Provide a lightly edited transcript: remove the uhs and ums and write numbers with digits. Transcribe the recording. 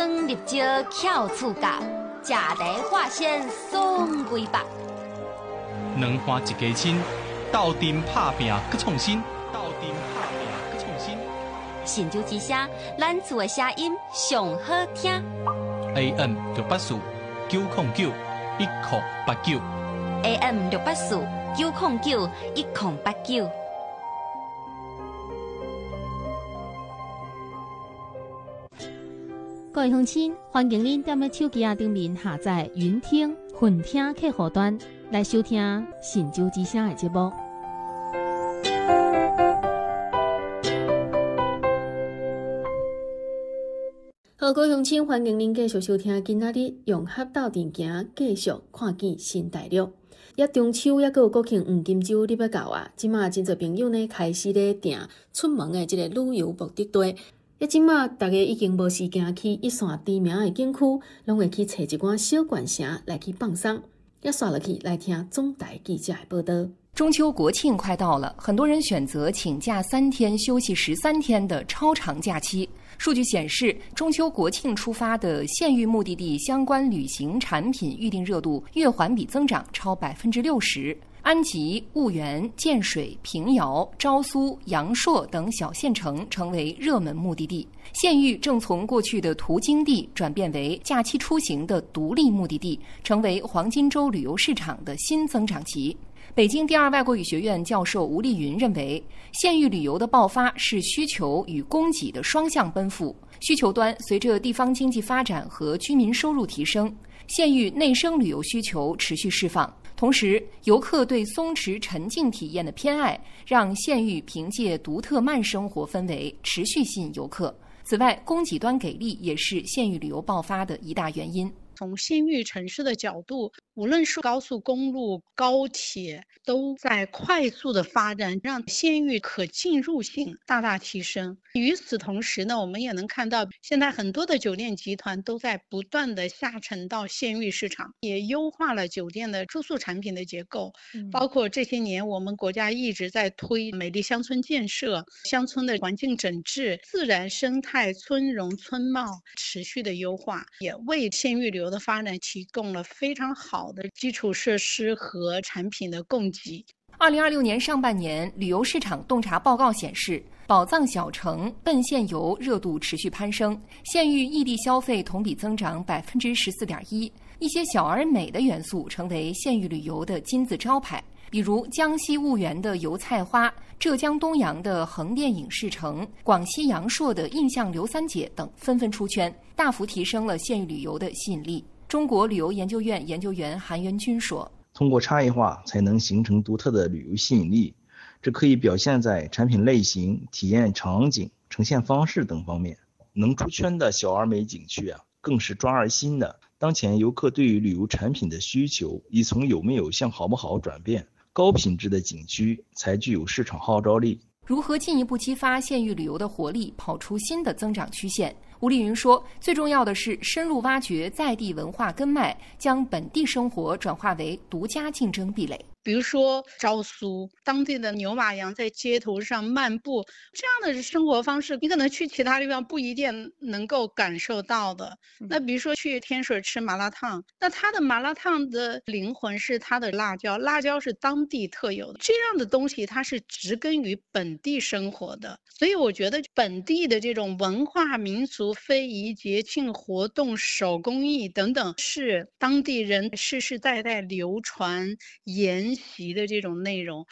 汤入椒翘醋甲，食台化鲜爽规白。 两花一家亲，斗阵拍拼搁创新，斗阵拍拼搁创新。 神州之声，咱厝的声音上好听。 AM 684-909-1089。 AM 684-909-1089。 各位乡亲，欢迎您踮咧手机顶面下载云听、混听客户端来收听神州之声的节目。好，各位乡亲，欢迎您继续收听今仔日融合斗阵行，继续看见新大陆。也中秋也有国庆黄金周你要到啊！即马真侪朋友呢开始咧订出门的这个旅游目的地。即马大家已经无时间去一线知名的景区，拢会去找一寡小县城来去放松。也刷落去来听总台记者的报道。 中秋国庆快到了，很多人选择请假3天、休息13天的超长假期。数据显示，中秋国庆出发的县域目的地相关旅行产品预订热度月环比增长超60%。安吉、婺源、建水、平遥、昭苏、阳朔等小县城成为热门目的地，县域正从过去的途经地转变为假期出行的独立目的地，成为黄金周旅游市场的新增长期。北京第二外国语学院教授吴丽云认为，县域旅游的爆发是需求与供给的双向奔赴。需求端随着地方经济发展和居民收入提升，县域内生旅游需求持续释放。同时，游客对松弛沉静体验的偏爱，让县域凭借独特慢生活氛围持续吸引游客。此外，供给端给力也是县域旅游爆发的一大原因。 从县域城市的角度，无论是高速公路、高铁，都在快速的发展，让县域可进入性大大提升。与此同时呢，我们也能看到，现在很多的酒店集团都在不断的下沉到县域市场，也优化了酒店的住宿产品的结构。包括这些年，我们国家一直在推美丽乡村建设、乡村的环境整治、自然生态、村容村貌持续的优化，也为县域旅游的发展提供了非常好的基础设施和产品的供给。 2026年上半年，旅游市场洞察报告显示，宝藏小城、奔县游热度持续攀升，县域异地消费同比增长14.1%。一些小而美的元素成为县域旅游的金字招牌，比如江西婺源的油菜花、浙江东阳的横店影视城、广西阳朔的印象刘三姐等纷纷出圈，大幅提升了县域旅游的吸引力。中国旅游研究院研究员韩元军说， 通过差异化才能形成独特的旅游吸引力，这可以表现在产品类型、体验场景、呈现方式等方面。能出圈的小而美景区更是抓而新的。当前游客对于旅游产品的需求已从有没有向好不好转变，高品质的景区才具有市场号召力。 如何进一步激发县域旅游的活力，跑出新的增长曲线？吴丽云说，最重要的是深入挖掘在地文化根脉，将本地生活转化为独家竞争壁垒。 比如说昭苏当地的牛马羊在街头上漫步，这样的生活方式你可能去其他地方不一定能够感受到的。那比如说去天水吃麻辣烫，那它的麻辣烫的灵魂是它的辣椒，辣椒是当地特有的，这样的东西它是植根于本地生活的。所以我觉得本地的这种文化民俗、非遗、节庆活动、手工艺等等，是当地人世世代代流传沿习的这种内容。